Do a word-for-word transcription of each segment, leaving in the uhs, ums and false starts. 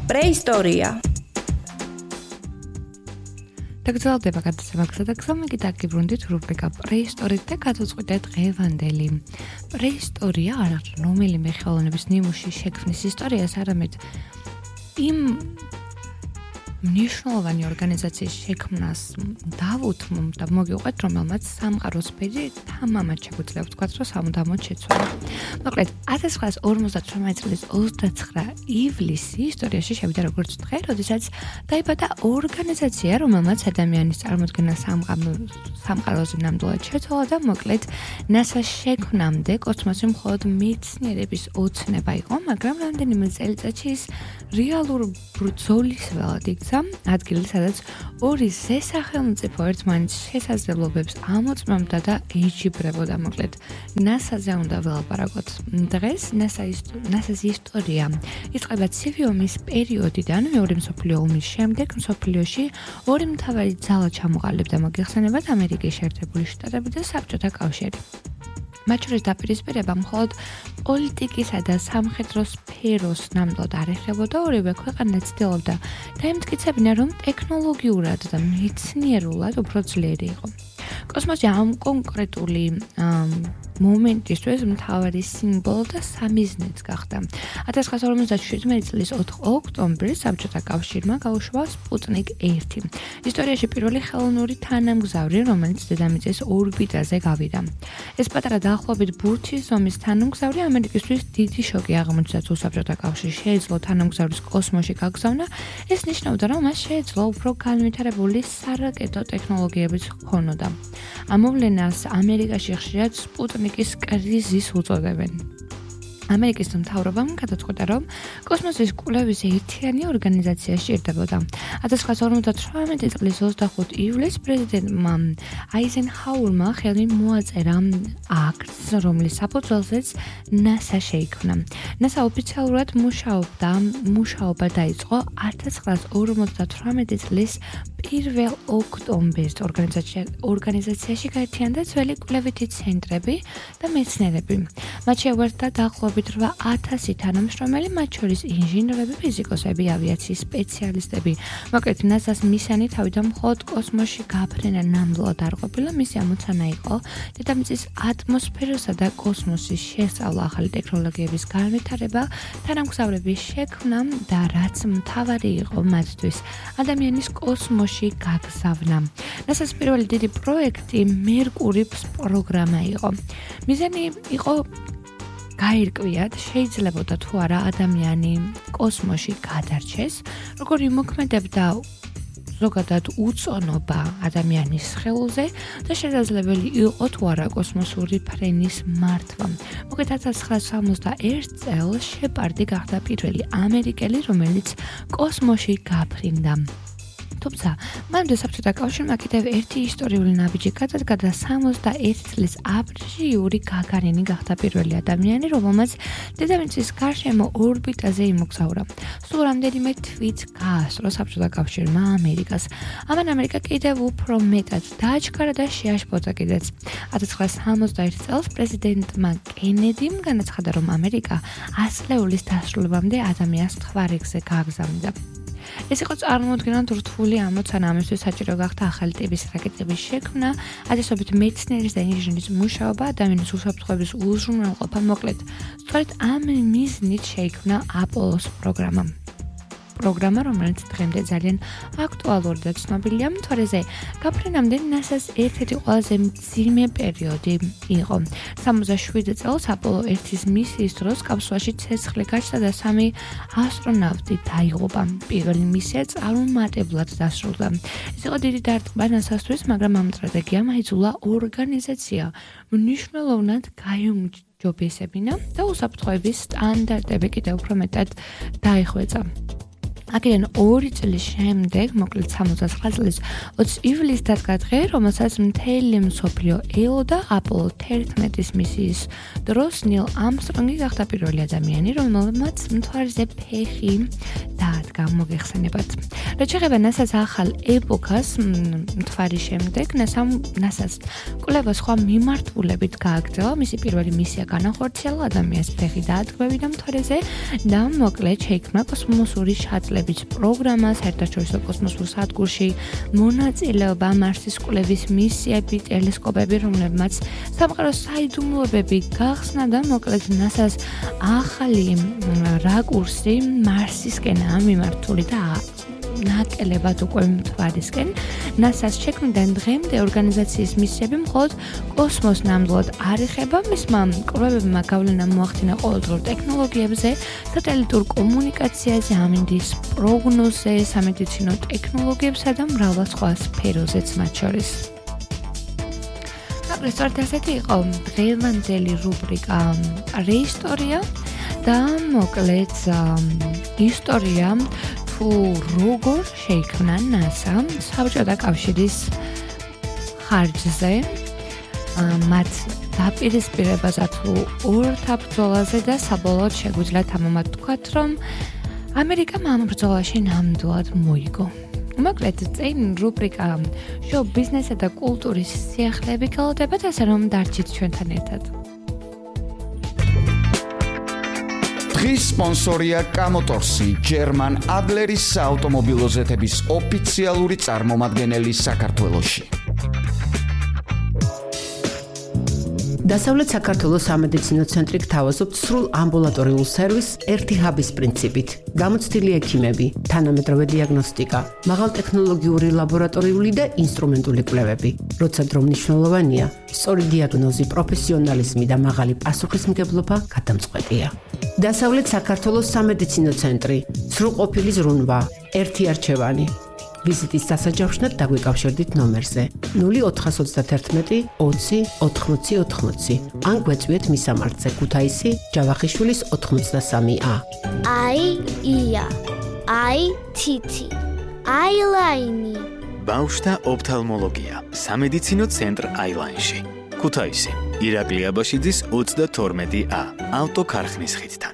პრეისტორია. დაგრძელდება გადაცემა და გზამიგი დაგიბრუნდით რუბრიკა პრეისტორია და გადაწყვიტეთ დღევანდელი. პრეისტორია არ არის რომელიმე ხელოვნების ნიმუში შექმნის ისტორიას, არამედ იმ მნიშვნელოვანი ორგანიზაციის შექმნას დავუთმობ და მოგიყვეთ, რომელმაც სამყაროს ფერი თამამად შეგვიძლია ვთქვათ, რომ სამუდამოდ შეცვალა. მოკლედ, ათას ცხრაას ორმოცდათვრამეტი წლის ოცდაცხრა ივლისი ისტორიაში შევიდა როგორც დღე, როდესაც დაიბადა ორგანიზაცია, რომელმაც ადამიანის წარმოქმნა სამყაროზე ნამდვილად შეცვალა და მოკლედ ნასას შექმნამდე კოსმოსი მხოლოდ მეცნიერების ოცნება იყო, მაგრამ რამდენიმე წელიწადში ის რეალურ ბრძოლის ველად იქცა ადგილი, სადაც ორი ზესახელმწიფო ერთმანეთის შესაძლებლობებს ამოწმებდა და ეჯიბრებოდა. მოკლედ, ნასაზე უნდა ველაპარაკოთ. დღეს ნასას ისტორია იწყება ცივი ომის პერიოდიდან, მეორე მსოფლიო ომის შემდეგ მსოფლიოში ორი მთავარი ძალა ჩამოყალიბდა, მოგეხსენებათ ამერიკის შეერთებული შტატები და საბჭოთა კავშირი. მათ შორის დაპირისპირება მხოლოდ პოლიტიკისა და სამხედრო სფეროს ნამდვილად არ ეხებოდა, ორივე ქვეყანა ცდილობდა დაემტკიცებინა, რომ ტექნოლოგიურად და მეცნიერულად უფრო ძლიერი იყო. კოსმოსი ამ კონკრეტული მომენტისთვის მთავარი სიმბოლო და სამიზნეც გახდა. ათას ცხრაას ორმოცდაშვიდმეტი წლის ოთხ ოქტომბერს საბჭოთა კავშირმა გაუშვა სპუტნიკ ერთი. ისტორიაში პირველი ხელოვნური თანამგზავრი, რომელიც დედამიწის ორბიტაზე გავიდა. ეს პატარა დაახლოებით ბურთის ზომის თანამგზავრი ამერიკისთვის დიდი შოკი აღმოჩნდა, თუ საბჭოთა კავშირს შეეძლო თანამგზავრის კოსმოსში გაგზავნა. ეს ნიშნავდა, რომ მას შეეძლო უფრო განვითარებული სარაკეტო ტექნოლოგიებიც ჰქონოდა. ამ მოვლენას ამერიკაში ხშირად სპუტნიკის კრიზისს უწოდებენ. ამერიკის მთავრობამ გადაწყვიტა, რომ კოსმოსის კვლევის ერთიანი ორგანიზაცია სჭირდებოდა. ათას ცხრაას ორმოცდათვრამეტი წლის ოცდახუთი ივლისს პრეზიდენტმა აიზენჰაურმა ხელი მოაწერა აქტს, რომლის საფუძველზეც ნასა შეიქმნა. ნასა ოფიციალურად მუშაობდა, მუშაობა დაიწყო ათას ცხრაას ორმოცდათვრამეტი წლის პირველ ოქტომბერს. ორგანიზაციაში გაერთიანდა ძველი კვლევითი ცენტრები და მეცნიერები. მათ შეუერთდა დაახლოებით რვა ათასი თანამშრომელი, მათ შორის ინჟინრები, ფიზიკოსები, ავიაციის სპეციალისტები. მოკლედ, ნასას მისანი თავიდან მხოლოდ კოსმოსში გაფრენა ნამდვილად არ ყოფილა, მისი ამოცანა იყო დედამიწის ატმოსფეროსა და კოსმოსის შესწავლა, ახალი ტექნოლოგიების განვითარება, თანამგზავრების შექმნა და რაც მთავარი იყო მათთვის, ადამიანის კოსმოსში გაგზავნა. ნასას პირველი დიდი პროექტი მერკურის პროგრამა იყო. მიზანი იყო გაირკვიათ, შეიძლებოდა თუ არა ადამიანი კოსმოსში გადარჩეს, როგორ იმოქმედებდა ზოგადად უწონობა ადამიანის სხეულზე და შესაძლებელი იყო თუ არა კოსმოსური ფრენის მართვა. მოკლედ, ათას ცხრაას სამოცდაერთ წელს შეპარდი გახდა პირველი ამერიკელი, რომელიც კოსმოსში გაფრინდა. თუმცა, მანამდე საბჭოთა კავშირმა კიდევ ერთი ისტორიული ნაბიჯი გადადგა და სამოცდაერთი წლის აბრილში იური გაგარინი გახდა პირველი ადამიანი, რომელმაც დედამიწის გარშემო ორბიტაზე იმოგზაურა. სულ რამდენიმე თვით გაასწრო საბჭოთა კავშირმა ამერიკას. ამან ამერიკა კიდევ უფრო მეტად დააჩქარა და შეაშფოთა კიდეც. ათას ცხრაას სამოცდაერთი წელს პრეზიდენტმა კენედიმ განაცხადა, რომ ამერიკა ასწლეულის დასრულებამდე ადამიანს მთვარეგზე გააგზავნიდა. ეს იყო წარმოუდგენლად რთული ამოცანა, ამისთვის საჭირო გახდა ახალი ტიპის რაკეტების შექმნა, ათასობით მეცნიერის და ინჟინრის მუშაობა, ადამიანის უსაფრთხოების უზრუნველყოფა. მოკლედ, სწორედ ამ მიზნით შეიქმნა აპოლოს პროგრამა. პროგრამა, რომელიც დღემდე ძალიან აქტუალური და ცნობილია, მთვარეზე გაფრენამდე ნასას ერთ-ერთი ყველაზე მძიმე პერიოდი იყო. სამოცდაშვიდ წელს აპოლო ერთის მისიის დროს კაფსულაში ცეცხლი გაჩნდა და სამი ასტრონავტი დაიღუპა. პირველი მისია წარუმატებლად დასრულდა. ეს იყო დიდი დარტყმა ნასასთვის, მაგრამ ამ სტრატეგიამ აიძულა ორგანიზაცია მნიშვნელოვნად გაიუმჯობესებინა და უსაფრთხოების სტანდარტები კიდევ უფრო მეტად დაიხვეწა. აქედან ორი წლის შემდეგ, მოკლედ სამოცდათსამი წლის ოცი ივლისს დადგა დღე, რომელსაც მთელი მსოფლიო ელოდა აპოლო თერთმეტის მისიის დროს ნილ ამსტრონგი გახდა პირველი ადამიანი, რომელმაც მთვარეზე ფეხი დაადგა, მოგეხსენებათ. რაც შეეხება ნასას ახალ ეპოქას მთვარის შემდეგ, ნასას კვლევა სხვა მიმართულებით გააგრძელა, მისი პირველი მისია განახორციელა ადამიანის ფეხი დაადგმევიდან მთვარეზე და მოკლედ შეიქმნა კოსმოსური შატლების პროგრამა, საერთაშორისო კოსმოსურ სადგურში მონაწილეობა, მარსის კვლევის მისიები, ტელესკოპები, რომლებმაც სამყაროს საიდუმლოებები გახსნა და მოკლედ ნასას ახალი რაკურსი მარსისკენაა მიმართული და ნაკლებად უკვე მთვარისკენ. ნასას შექმნიდან დღემდე ორგანიზაციის მისიები მხოლოდ კოსმოსს ნამდვილად არ ეხება, მისმა კვლევებმა გავლენა მოახდინა ყოველდღიურ ტექნოლოგიებზე, სატელიტურ კომუნიკაციაზე, ამინდის პროგნოზზე, სამედიცინო ტექნოლოგიებსა და მრავალ სხვა სფეროზეც მათ შორის. სწორედ ასეთი იყო დღევანდელი რუბრიკა რეისტორია და მოკლედ ისტორია თუ როგორ შეიქმნა ნასა საბჭოთა კავშირის ხარჯზე, მათ დაპირისპირებაზე თუ ორთა ბრძოლაზე და საბოლოოდ შეგვიძლია თამამად ვთქვათ, რომ ამერიკამ ამ ბრძოლაში ნამდვილად მოიგო. მოკლედ წინ რუბრიკა შოუ ბიზნესსა და კულტურის სიახლეები გელოდებათ, ასე რომ დარჩით ჩვენთან ერთად. დღის სპონსორია კამოტორსი, ჯერმან ადლერის საავტომობილო ზეთების ოფიციალური წარმომადგენელი საქართველოში. დასავლეთ საქართველოს სამედიცინო ცენტრი გთავაზობთ სრულ ამბულატორიულ სერვისს ერთი ჰაბის პრინციპით. გამოცდილი ექიმები, თანამედროვე დიაგნოსტიკა, მაღალტექნოლოგიური ლაბორატორიული და ინსტრუმენტული კვლევები. როცა დრო მნიშვნელოვანია, სწორი დიაგნოზი, პროფესიონალიზმი და მაღალი პასუხისმგებლობა გადამწყვეტია. დასავლეთ საქართველოს სამედიცინო ცენტრი, სრულყოფილი ზრუნვა, ერთი არჩევანი. ვიზიტის დასაჯავშნად დაგვიკავშირდით ნომერზე ნული ოთხას ოცდაათი ოცი ოთხმოცი ოთხმოცი ან გვეწვიეთ მისამართზე ქუთაისი ჯავახიშვილის ოთხმოცდასამი ა. აი ია, აი თითი, აილაინი. ბავშვთა ოფთალმოლოგია, სამედიცინო ცენტრ აილაინში. ქუთაისი, ირაკლი აბაშიძის ოცდათორმეტი ა, ავტოქარხნის ხიდთან.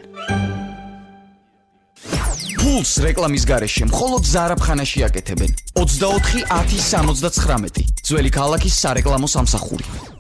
ფულს რეკლამის გარეშე მხოლოდ ზარაფხანაში აკეთებენ. ოცდაოთხი ათი სამოცდაცხრამეტი. ძველი ქალაქის სარეკლამო სამსახური.